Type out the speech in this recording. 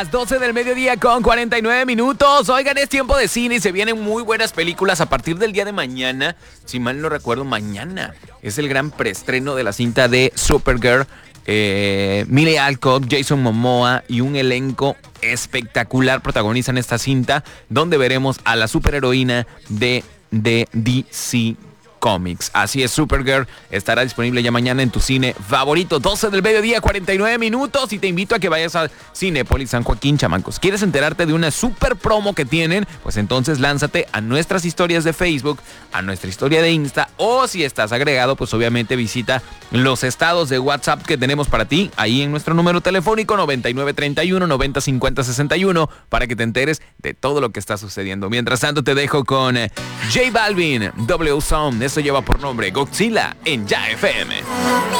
Las 12 del mediodía con 49 minutos. Oigan, es tiempo de cine y se vienen muy buenas películas a partir del día de mañana. Si mal no recuerdo, mañana es el gran preestreno de la cinta de Supergirl. Millie Alcock, Jason Momoa y un elenco espectacular protagonizan esta cinta, donde veremos a la superheroína de DC Comics. Así es, Supergirl estará disponible ya mañana en tu cine favorito. 12 del mediodía, 49 minutos, y te invito a que vayas a Cinépolis San Joaquín, chamacos. ¿Quieres enterarte de una super promo que tienen? Pues entonces lánzate a nuestras historias de Facebook, a nuestra historia de Insta, o si estás agregado, pues obviamente visita los estados de WhatsApp que tenemos para ti, ahí en nuestro número telefónico 9931-905061, para que te enteres de todo lo que está sucediendo. Mientras tanto, te dejo con J Balvin, W Sound. Eso lleva por nombre Godzilla en Ya FM.